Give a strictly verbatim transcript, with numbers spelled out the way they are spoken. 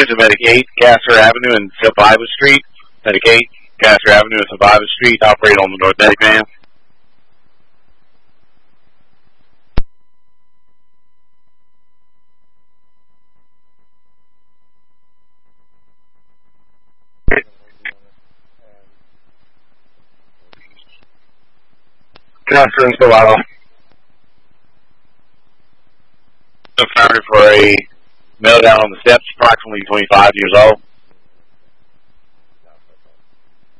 to Medic eight, Gasser Avenue and Survivor Street. Medic eight, Gasser Avenue and Survivor Street, operate on the North Medic van. Gasser and Survivor. Affirmative for a male down on the steps, approximately twenty-five years old.